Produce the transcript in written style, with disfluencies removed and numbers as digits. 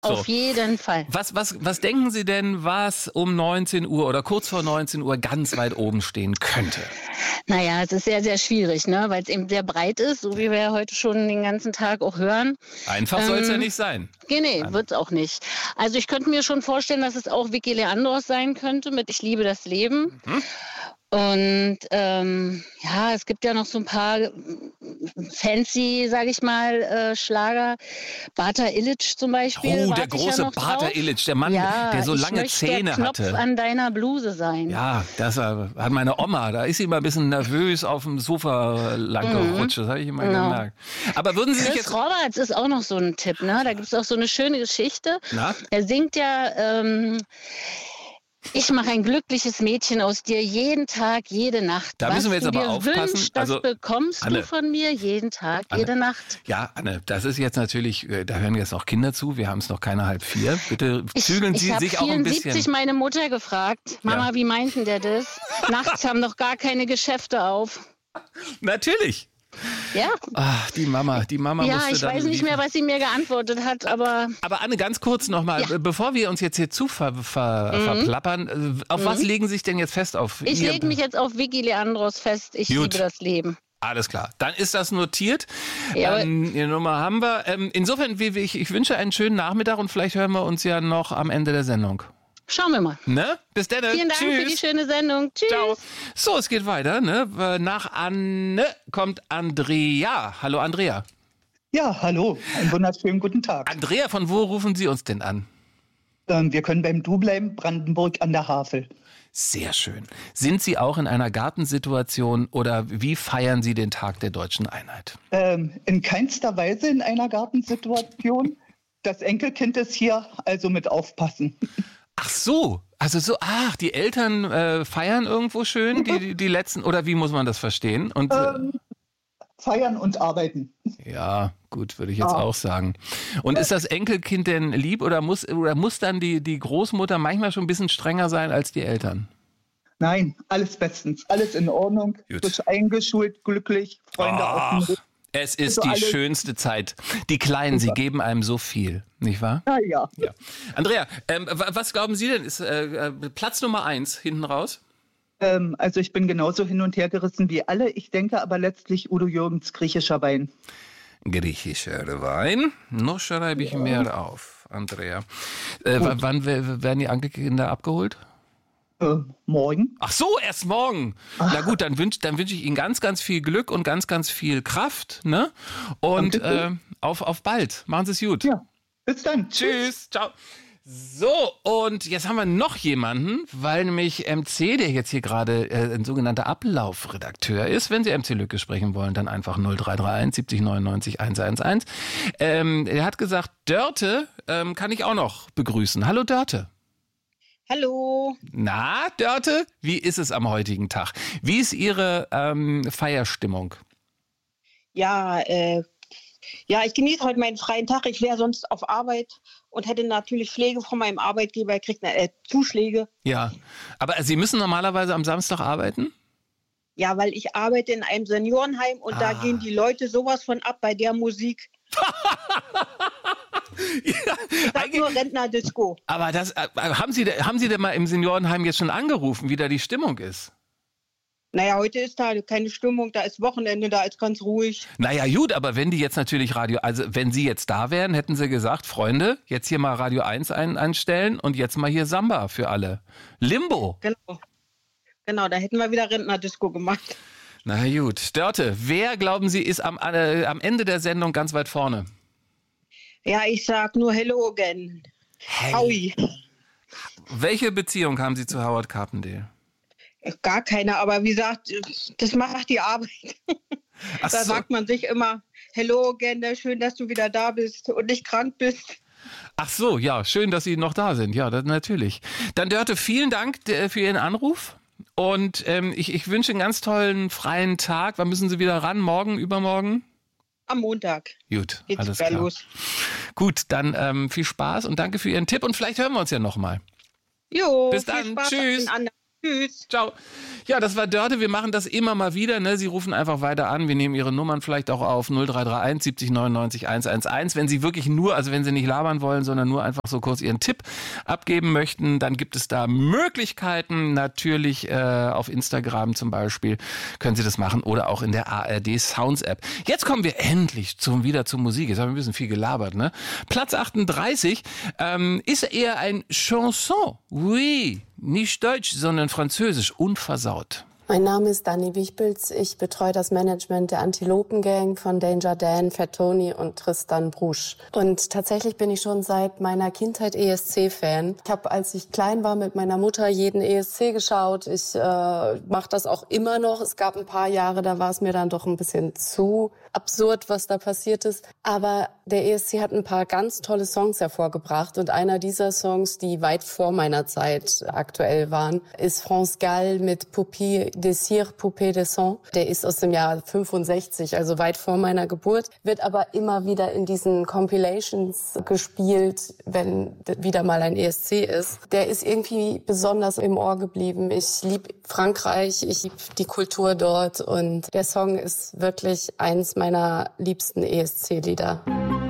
So. Auf jeden Fall. Was denken Sie denn, was um 19 Uhr oder kurz vor 19 Uhr ganz weit oben stehen könnte? Naja, es ist sehr, sehr schwierig, ne? Weil es eben sehr breit ist, so wie wir ja heute schon den ganzen Tag auch hören. Einfach soll es ja nicht sein. Nee, wird es auch nicht. Also ich könnte mir schon vorstellen, dass es auch Vicky Leandros sein könnte mit Ich liebe das Leben. Und ja, es gibt ja noch so ein paar fancy, sage ich mal, Schlager. Bata Illich zum Beispiel. Oh, der große Bata Illich, der Mann, der so lange Zähne hatte. Ich möchte der Knopf an deiner Bluse sein. Ja, das hat meine Oma, da ist sie immer ein bisschen nervös auf dem Sofa lang gerutscht, das habe ich immer gemerkt. Aber würden Sie sich jetzt... Chris Roberts ist auch noch so ein Tipp, ne? Da gibt es auch so eine schöne Geschichte. Na? Er singt ja... ich mache ein glückliches Mädchen aus dir jeden Tag, jede Nacht. Da müssen wir jetzt aber aufpassen. Wünschst, das bekommst Anne, du von mir jeden Tag, jede Nacht. Ja, Anne, das ist jetzt natürlich, da hören jetzt noch Kinder zu, wir haben es noch keine 3:30. Bitte zügeln Sie sich auch ein bisschen. Ich habe 74 meine Mutter gefragt, Mama, wie meinten der das? Nachts haben doch gar keine Geschäfte auf. Natürlich. Ja. Ach, die Mama ja, musste ich dann weiß nicht mehr, was sie mir geantwortet hat, aber Anne, ganz kurz nochmal, bevor wir uns jetzt hier zu verplappern, auf was legen Sie sich denn jetzt fest? Ich lege mich jetzt auf Vicky Leandros fest, ich liebe das Leben. Alles klar, dann ist das notiert. Ja, Die Nummer haben wir. Insofern, ich wünsche einen schönen Nachmittag und vielleicht hören wir uns ja noch am Ende der Sendung. Schauen wir mal. Ne? Bis dann. Vielen Dank für die schöne Sendung. Tschüss. Ciao. So, es geht weiter. Ne? Nach Anne kommt Andrea. Hallo Andrea. Ja, hallo. Einen wunderschönen guten Tag. Andrea, von wo rufen Sie uns denn an? Wir können beim Du bleiben, Brandenburg an der Havel. Sehr schön. Sind Sie auch in einer Gartensituation oder wie feiern Sie den Tag der Deutschen Einheit? In keinster Weise in einer Gartensituation. Das Enkelkind ist hier, also mit aufpassen. Ach so, die Eltern feiern irgendwo schön, die letzten, oder wie muss man das verstehen? Und feiern und arbeiten. Ja, gut, würde ich jetzt auch sagen. Und ist das Enkelkind denn lieb oder muss dann die Großmutter manchmal schon ein bisschen strenger sein als die Eltern? Nein, alles bestens, alles in Ordnung, frisch eingeschult, glücklich, Freunde auf dem Weg. Es ist die schönste Zeit. Die Kleinen, sie geben einem so viel, nicht wahr? Ja. Andrea, was glauben Sie denn, ist Platz Nummer 1 hinten raus? Also ich bin genauso hin und her gerissen wie alle. Ich denke aber letztlich Udo Jürgens griechischer Wein. Griechischer Wein? Noch schreibe ich mehr auf, Andrea. Wann werden die Enkelkinder abgeholt? Morgen. Ach so, erst morgen. Na gut, dann wünsch ich Ihnen ganz, ganz viel Glück und ganz, ganz viel Kraft. Ne? Und auf bald. Machen Sie es gut. Ja, bis dann. Tschüss. Ciao. So, und jetzt haben wir noch jemanden, weil nämlich MC, der jetzt hier gerade ein sogenannter Ablaufredakteur ist. Wenn Sie MC Lücke sprechen wollen, dann einfach 0331 70 99 111. Er hat gesagt, Dörte kann ich auch noch begrüßen. Hallo Dörte. Hallo. Na, Dörte, wie ist es am heutigen Tag? Wie ist Ihre Feierstimmung? Ja, ich genieße heute meinen freien Tag. Ich wäre sonst auf Arbeit und hätte natürlich Pflege von meinem Arbeitgeber, kriegt Zuschläge. Ja, aber Sie müssen normalerweise am Samstag arbeiten? Ja, weil ich arbeite in einem Seniorenheim und da gehen die Leute sowas von ab bei der Musik. Ich sag nur Rentner-Disco. Aber haben Sie denn mal im Seniorenheim jetzt schon angerufen, wie da die Stimmung ist? Naja, heute ist da keine Stimmung, da ist Wochenende, da ist ganz ruhig. Naja, gut, aber wenn die jetzt natürlich wenn Sie jetzt da wären, hätten Sie gesagt, Freunde, jetzt hier mal Radio 1 einstellen und jetzt mal hier Samba für alle. Limbo. Genau, da hätten wir wieder Rentner-Disco gemacht. Na gut, Dörte, wer, glauben Sie, ist am Ende der Sendung ganz weit vorne? Ja, ich sag nur Hello again. Hey. Howie. Welche Beziehung haben Sie zu Howard Carpendale? Gar keine, aber wie gesagt, das macht die Arbeit. Da sagt man sich immer, Hello again, schön, dass du wieder da bist und nicht krank bist. Ach so, ja, schön, dass Sie noch da sind. Ja, natürlich. Dann Dörte, vielen Dank für Ihren Anruf. Und ich wünsche einen ganz tollen freien Tag. Wann müssen Sie wieder ran? Morgen, übermorgen? Am Montag. Gut, geht's alles klar. Los. Gut, dann viel Spaß und danke für Ihren Tipp und vielleicht hören wir uns ja nochmal. Jo, bis dann. Tschüss. Tschüss. Ciao. Ja, das war Dörte. Wir machen das immer mal wieder. Ne? Sie rufen einfach weiter an. Wir nehmen Ihre Nummern vielleicht auch auf 0331 70 99 111. Wenn Sie wirklich nur, also wenn Sie nicht labern wollen, sondern nur einfach so kurz Ihren Tipp abgeben möchten, dann gibt es da Möglichkeiten. Natürlich auf Instagram zum Beispiel können Sie das machen oder auch in der ARD Sounds App. Jetzt kommen wir endlich wieder zur Musik. Jetzt haben wir ein bisschen viel gelabert. Ne? Platz 38 ist eher ein Chanson. Oui. Nicht Deutsch, sondern Französisch, unversaut. Mein Name ist Dani Wichpilz. Ich betreue das Management der Antilopen-Gang von Danger Dan, Fat Tony und Tristan Brusch. Und tatsächlich bin ich schon seit meiner Kindheit ESC-Fan. Ich habe, als ich klein war, mit meiner Mutter jeden ESC geschaut. Ich mache das auch immer noch. Es gab ein paar Jahre, da war es mir dann doch ein bisschen zu absurd, was da passiert ist. Aber der ESC hat ein paar ganz tolle Songs hervorgebracht. Und einer dieser Songs, die weit vor meiner Zeit aktuell waren, ist France Gall mit Poupée de Cire, Poupée de Sang. Der ist aus dem Jahr 65, also weit vor meiner Geburt, wird aber immer wieder in diesen Compilations gespielt, wenn wieder mal ein ESC ist. Der ist irgendwie besonders im Ohr geblieben. Ich liebe Frankreich, ich liebe die Kultur dort und der Song ist wirklich eins meiner liebsten ESC-Lieder.